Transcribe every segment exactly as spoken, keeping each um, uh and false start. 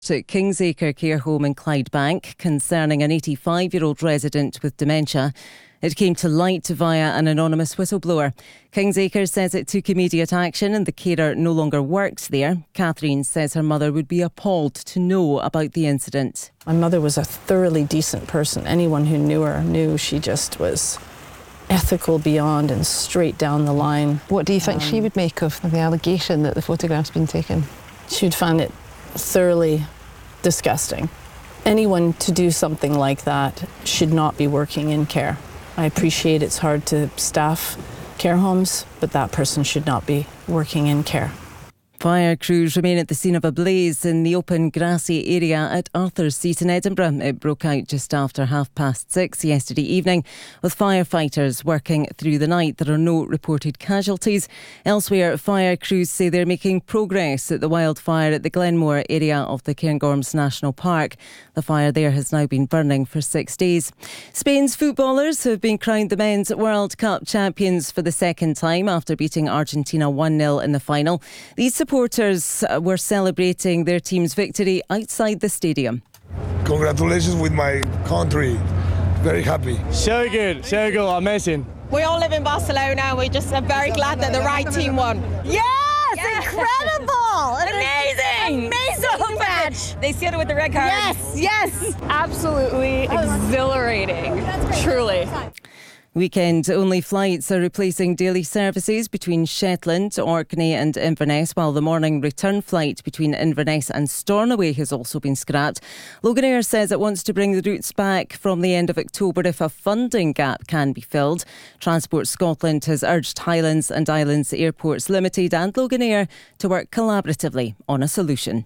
At Kingsacre Care Home in Clydebank concerning an eighty-five-year-old resident with dementia. It came to light via an anonymous whistleblower. Kingsacre says it took immediate action and the carer no longer works there. Catherine says her mother would be appalled to know about the incident. My mother was a thoroughly decent person. Anyone who knew her knew she just was ethical beyond and straight down the line. What do you think um, she would make of the allegation that the photograph's been taken? She would find it thoroughly disgusting. Anyone to do something like that should not be working in care. I appreciate it's hard to staff care homes, but that person should not be working in care. Fire crews remain at the scene of a blaze in the open grassy area at Arthur's Seat in Edinburgh. It broke out just after half past six yesterday evening, with firefighters working through the night. There are no reported casualties. Elsewhere, fire crews say they're making progress at the wildfire at the Glenmore area of the Cairngorms National Park. The fire there has now been burning for six days. Spain's footballers have been crowned the Men's World Cup champions for the second time after beating Argentina one nil in the final. These supporters were celebrating their team's victory outside the stadium. Congratulations with my country. Very happy. So good, so good, amazing. We all live in Barcelona and we just are very glad that the right team won. Yes, yes. Incredible! Amazing! Amazing match! They sealed it with the red card. Yes, yes! Absolutely exhilarating, truly. Weekend-only flights are replacing daily services between Shetland, Orkney and Inverness, while the morning return flight between Inverness and Stornoway has also been scrapped. Loganair says it wants to bring the routes back from the end of October if a funding gap can be filled. Transport Scotland has urged Highlands and Islands Airports Limited and Loganair to work collaboratively on a solution.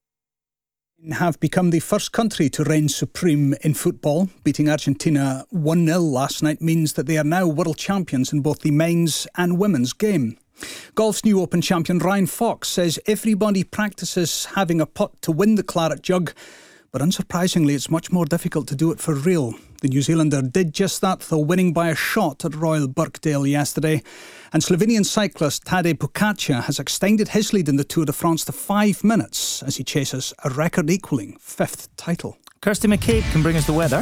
Have become the first country to reign supreme in football. Beating Argentina one nil last night means that they are now world champions in both the men's and women's game. Golf's new Open champion Ryan Fox says everybody practices having a putt to win the claret jug, but unsurprisingly it's much more difficult to do it for real. The New Zealander did just that, though, winning by a shot at Royal Birkdale yesterday. And Slovenian cyclist Tadej Pogačar has extended his lead in the Tour de France to five minutes as he chases a record-equalling fifth title. Kirsty McCabe can bring us the weather.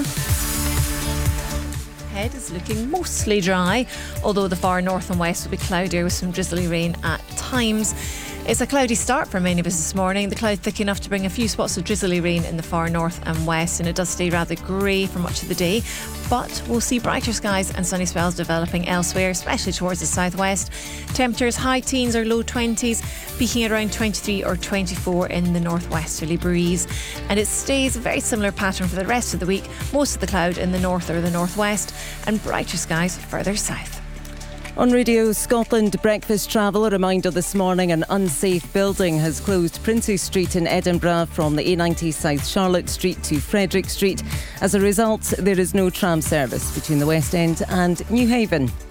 Head is looking mostly dry, although the far north and west will be cloudier with some drizzly rain at times. It's a cloudy start for many of us this morning. The cloud thick enough to bring a few spots of drizzly rain in the far north and west, and it does stay rather grey for much of the day. But we'll see brighter skies and sunny spells developing elsewhere, especially towards the southwest. Temperatures high teens or low twenties, peaking around twenty-three or twenty-four in the northwesterly breeze. And it stays a very similar pattern for the rest of the week. Most of the cloud in the north or the northwest, and brighter skies further south. On Radio Scotland Breakfast Travel, a reminder this morning an unsafe building has closed Princes Street in Edinburgh from the A ninety South Charlotte Street to Frederick Street. As a result, there is no tram service between the West End and Newhaven.